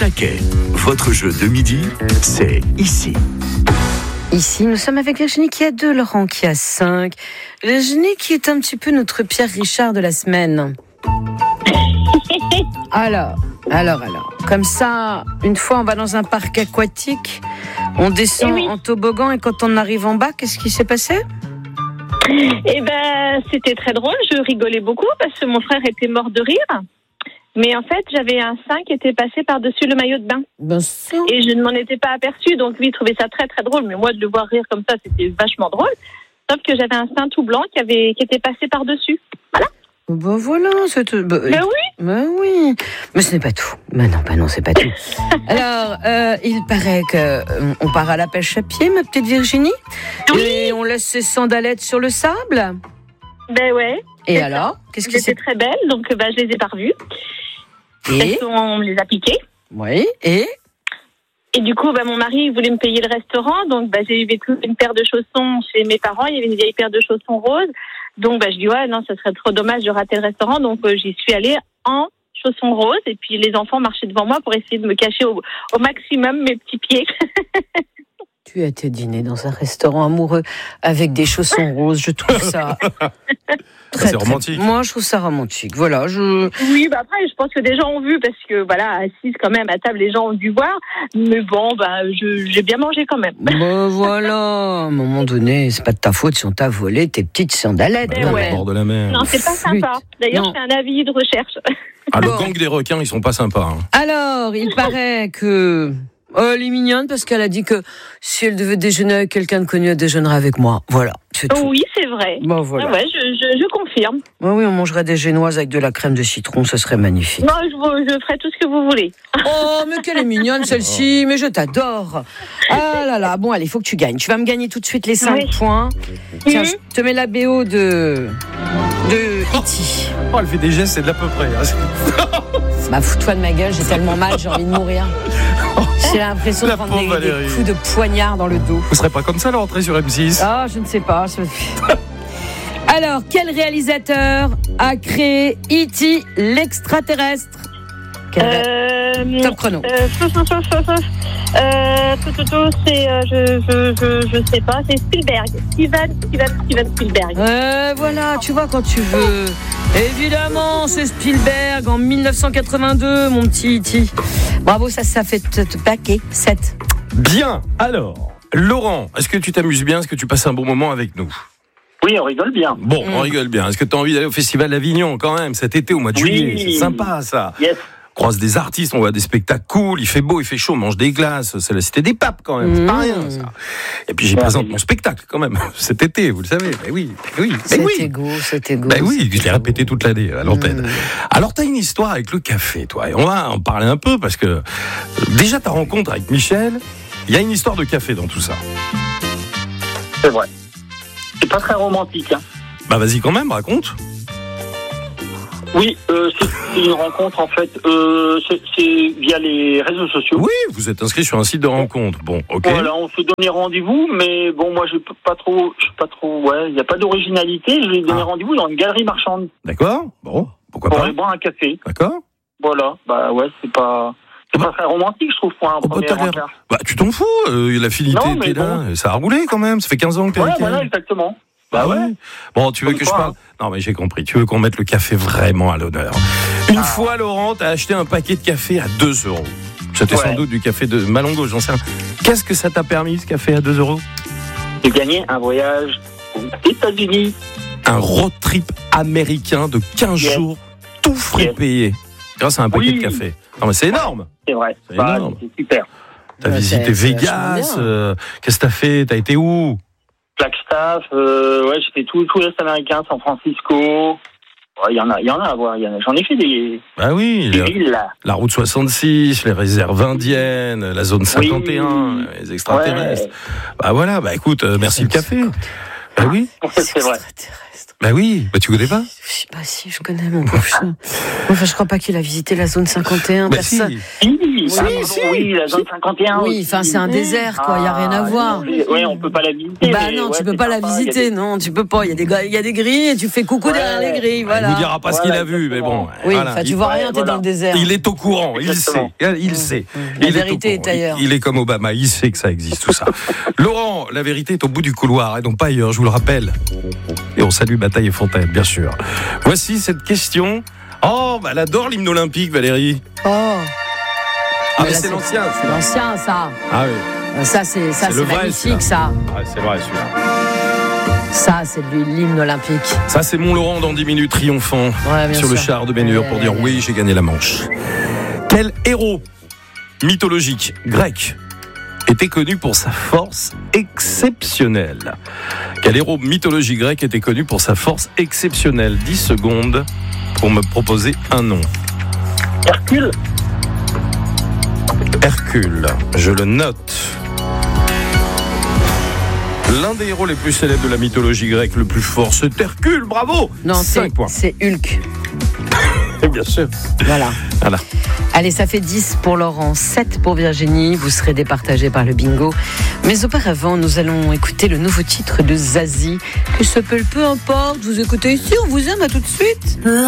taquet. Votre jeu de midi, c'est ici. Ici, nous sommes avec Virginie qui a 2, Laurent qui a 5. Virginie qui est un petit peu notre Pierre Richard de la semaine. Alors. Comme ça, une fois on va dans un parc aquatique, on descend en toboggan et quand on arrive en bas, qu'est-ce qui s'est passé ? Eh ben, c'était très drôle, je rigolais beaucoup parce que mon frère était mort de rire. Mais en fait, j'avais un sein qui était passé par-dessus le maillot de bain. Et je ne m'en étais pas aperçue, donc lui, il trouvait ça très très drôle. Mais moi, de le voir rire comme ça, c'était vachement drôle. Sauf que j'avais un sein tout blanc qui était passé par-dessus. Voilà. Ben voilà, c'est tout. Ben oui. Mais ce n'est pas tout. Non, c'est pas tout. Alors, il paraît qu'on part à la pêche à pied, ma petite Virginie. Oui. Et on laisse ses sandalettes sur le sable. Ben ouais. Et alors, qu'est-ce qui s'est... J'étais très belle, donc je les ai pas revues. Et on me les a piquées. Oui, et du coup, mon mari voulait me payer le restaurant, donc j'ai vécu une paire de chaussons chez mes parents. Il y avait une vieille paire de chaussons roses. Donc je dis non, ça serait trop dommage de rater le restaurant. Donc j'y suis allée en chaussons roses et puis les enfants marchaient devant moi pour essayer de me cacher au maximum mes petits pieds. Tu as été dîner dans un restaurant amoureux avec des chaussons roses, je trouve ça c'est romantique. Moi, je trouve ça romantique. Voilà, Oui, après, je pense que des gens ont vu parce que assise quand même à table, les gens ont dû voir. Mais bon, j'ai bien mangé quand même. Voilà, à un moment donné, c'est pas de ta faute si on t'a volé tes petites sandalettes. Au bord de la mer. Non, c'est pas sympa. D'ailleurs, je fais un avis de recherche. Le gang des requins, ils sont pas sympas. Alors, il paraît que... elle est mignonne parce qu'elle a dit que si elle devait déjeuner avec quelqu'un de connu, elle déjeunerait avec moi. Voilà, c'est tout. Oui, c'est vrai. Bon, voilà. Ouais, je confirme. Oui, on mangerait des génoises avec de la crème de citron, ce serait magnifique. Non, je ferai tout ce que vous voulez. Oh, mais qu'elle est mignonne celle-ci, mais je t'adore. Ah là là, bon allez, il faut que tu gagnes. Tu vas me gagner tout de suite les 5 points. Tiens, je te mets la BO de E.T. Oh, elle fait des gestes, c'est de l'à peu près. Fous-toi de ma gueule, j'ai tellement mal, j'ai envie de mourir. J'ai l'impression de prendre des coups de poignard dans le dos. Vous serez pas comme ça, la rentrée sur M6 ? Ah, je ne sais pas. Alors, quel réalisateur a créé E.T. l'extraterrestre ? Top chrono. Je sais pas, c'est Spielberg. Steven Spielberg. Voilà, tu vois quand tu veux. Évidemment, c'est Spielberg en 1982, mon petit E.T. Bravo, ça fait te paquet 7. Bien, alors, Laurent, est-ce que tu t'amuses bien ? Est-ce que tu passes un bon moment avec nous ? Oui, on rigole bien. Bon, on rigole bien. Est-ce que tu as envie d'aller au Festival d'Avignon quand même cet été au mois de juillet ? C'est sympa ça. Yes. On croise des artistes, on voit des spectacles cool, il fait beau, il fait chaud, on mange des glaces, c'est la cité des papes quand même, c'est pas rien ça. Et puis j'y présente mon spectacle quand même, cet été, vous le savez, mais oui. C'était go. Ben oui, je l'ai répété toute l'année à l'antenne. Alors t'as une histoire avec le café, toi, et on va en parler un peu parce que déjà ta rencontre avec Michel, il y a une histoire de café dans tout ça. C'est vrai. C'est pas très romantique. Bah vas-y quand même, raconte. Oui, c'est une rencontre en fait, c'est via les réseaux sociaux. Oui, vous êtes inscrit sur un site de rencontre. Bon, ok. Voilà, on se donnait rendez-vous, mais bon, moi je suis pas trop, il n'y a pas d'originalité. Je lui ai donné rendez-vous dans une galerie marchande. D'accord. Bon, pourquoi pour pas. aller boire un café. D'accord. Voilà, c'est pas très romantique, je trouve, pour un premier encart. Tu t'en fous, l'affinité était là, ça a roulé quand même, ça fait 15 ans que t'es avec elle. Voilà, exactement. Bah ouais. Bon, tu veux que je parle ? Non, mais j'ai compris. Tu veux qu'on mette le café vraiment à l'honneur. Une fois, Laurent, t'as acheté un paquet de café à 2 €. C'était sans doute du café de Malongo, j'en sais rien. Qu'est-ce que ça t'a permis, ce café à 2 €? J'ai gagné un voyage aux États-Unis. Un road trip américain de 15 jours, tout frais payé, grâce à un paquet de café. Non, mais c'est énorme. C'est vrai. C'est énorme. C'est super. T'as visité Vegas, qu'est-ce que t'as fait ? T'as été où ? Flagstaff, j'ai fait tout l'Est américain, San Francisco. Il y en a à voir. J'en ai fait des. Bah oui, des villes, là. La route 66, les réserves indiennes, la zone 51, les extraterrestres. Ouais. Bah voilà, écoute, merci le café. Bah oui. C'est vrai. Bah oui, bah tu connais pas? Bah si, je connais mon pauvre chat. Enfin, je crois pas qu'il a visité la zone 51. Bah Personne. Oui, la zone 51. Oui, enfin c'est un désert, quoi. Il y a rien à voir. Oui, on peut pas la visiter. Bah non, tu peux pas la visiter, non, tu peux pas. Il y a des grilles et tu fais coucou derrière les grilles, voilà. Il vous dira pas ce qu'il a vu, mais bon. Oui, enfin tu vois rien, t'es dans le désert. Il est au courant, il sait. La vérité est ailleurs. Il est comme Obama, il sait que ça existe tout ça. Laurent, la vérité est au bout du couloir et non pas ailleurs, je vous le rappelle. Et on salue Bataille et Fontaine, bien sûr. Voici cette question. Oh, bah elle adore l'hymne olympique, Valérie. Oh. Ah mais c'est l'ancien. C'est l'ancien, ça. Ah oui. Ça c'est magnifique, ça. Ouais, c'est vrai, celui-là. Ça, c'est l'hymne olympique. Ça, c'est mon Laurent dans 10 minutes triomphant sur le char de Bénur pour dire oui, j'ai gagné la Manche. Quel héros mythologique grec était connu pour sa force exceptionnelle? Quel héros mythologique grec était connu pour sa force exceptionnelle? 10 secondes pour me proposer un nom. Hercule. Hercule, je le note. L'un des héros les plus célèbres de la mythologie grecque, le plus fort, c'est Hercule, bravo. Non, c'est Hulk. Bien sûr. Voilà. Allez, ça fait 10 pour Laurent, 7 pour Virginie. Vous serez départagés par le bingo. Mais auparavant, nous allons écouter le nouveau titre de Zazie. Que s'appelle Peu importe, vous écoutez ici, on vous aime, à tout de suite.